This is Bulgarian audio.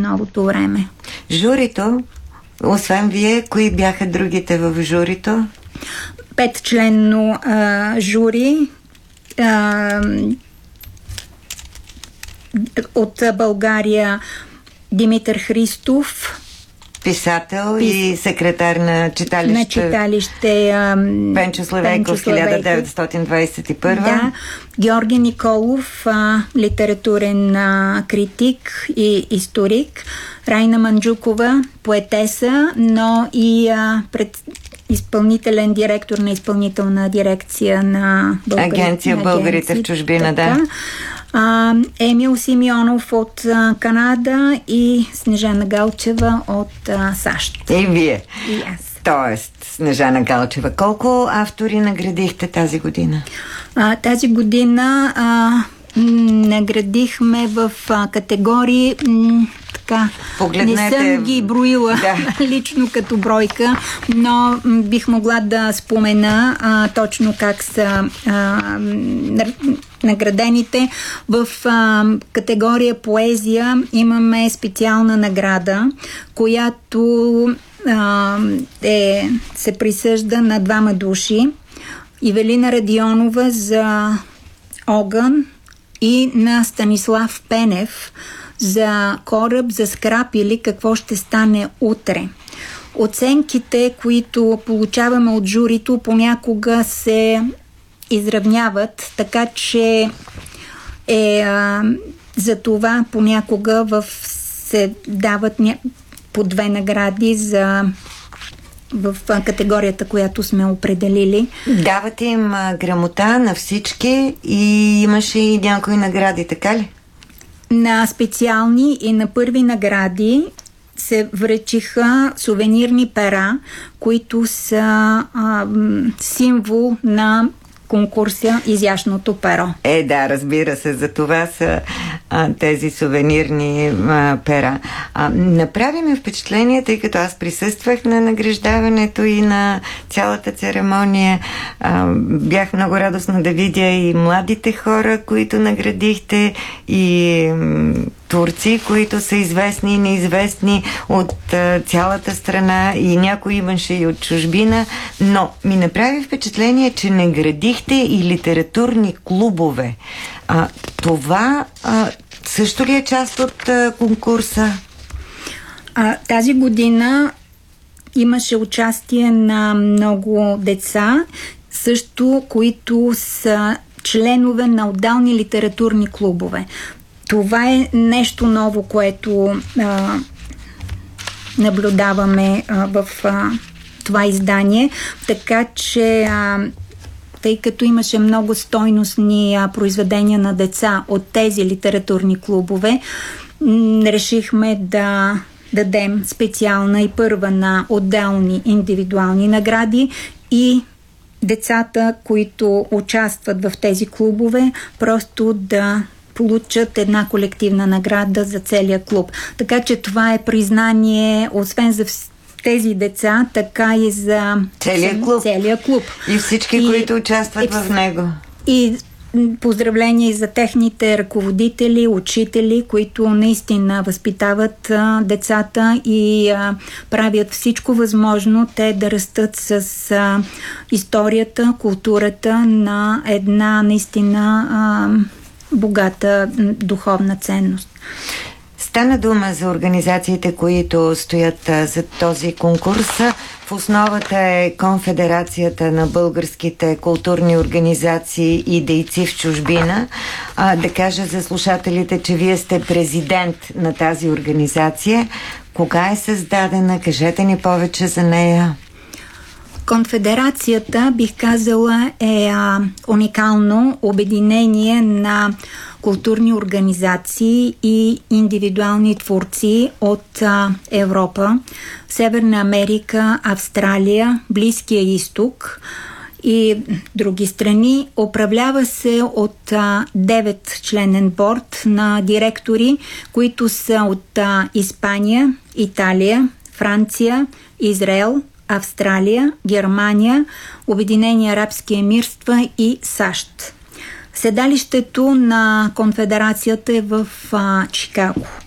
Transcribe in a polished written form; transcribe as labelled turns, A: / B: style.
A: новото време.
B: Журито, освен вие, кои бяха другите в журито?
A: 5-членно жури от България: Димитър Христов,
B: писател и секретар на читалище Пенчо Славейков, 1921.
A: Да, Георги Николов, литературен критик и историк. Райна Манджукова, поетеса, но и изпълнителен директор на изпълнителна дирекция на
B: Агенция Българите в чужбина, да.
A: Емил Симеонов от Канада и Снежана Галчева от САЩ.
B: И вие.
A: И аз.
B: Тоест, Снежана Галчева. Колко автори наградихте тази година?
A: Тази година наградихме в категории...
B: Погледнете.
A: Не съм ги броила лично като бройка, но бих могла да спомена точно как са наградените. В категория поезия имаме специална награда, която се присъжда на 2 души. Ивелина Радионова за Огън и на Станислав Пенев за Кораб за скрап или Какво ще стане утре. Оценките, които получаваме от журито, понякога се изравняват, така че за това понякога се дават по 2 награди в категорията, която сме определили.
B: Давате им грамота на всички и имаше и някои награди, така ли?
A: На специални и на първи награди се връчиха сувенирни пера, които са символ на конкурса Изящното перо.
B: Да, разбира се, за това са тези сувенирни пера. Направи ми впечатление, тъй като аз присъствах на награждаването и на цялата церемония. Бях много радостна да видя и младите хора, които наградихте, и турци, които са известни и неизвестни от цялата страна, и някои имаше и от чужбина, но ми направи впечатление, че наградихте и литературни клубове. Това също ли е част от конкурса?
A: Тази година имаше участие на много деца, също които са членове на отделни литературни клубове. Това е нещо ново, което наблюдаваме в това издание, така че тъй като имаше много стойностни произведения на деца от тези литературни клубове, решихме да дадем специална и първа на отделни индивидуални награди и децата, които участват в тези клубове, просто да получат една колективна награда за целия клуб. Така че това е признание, освен за тези деца, така и за целия клуб.
B: И всички, които участват в него.
A: И поздравления и за техните ръководители, учители, които наистина възпитават децата и правят всичко възможно те да растат с историята, културата на една наистина богата духовна ценност.
B: Стана дума за организациите, които стоят за този конкурс. В основата е Конфедерацията на българските културни организации и дейци в чужбина. Да кажа за слушателите, че вие сте президент на тази организация. Кога е създадена? Кажете ни повече за нея.
A: Конфедерацията, бих казала, е уникално обединение на културни организации и индивидуални творци от Европа, Северна Америка, Австралия, Близкия изток и други страни. Управлява се от 9-членен борд на директори, които са от Испания, Италия, Франция, Израел, Австралия, Германия, Обединени арабски емирства и САЩ. Седалището на конфедерацията е в Чикаго.